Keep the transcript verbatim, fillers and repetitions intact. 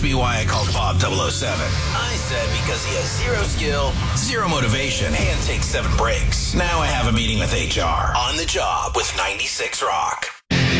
asked me why I called Bob double oh seven. I said because he has zero skill, zero motivation, and takes seven breaks. Now I have a meeting with H R. On the job with ninety-six Rock.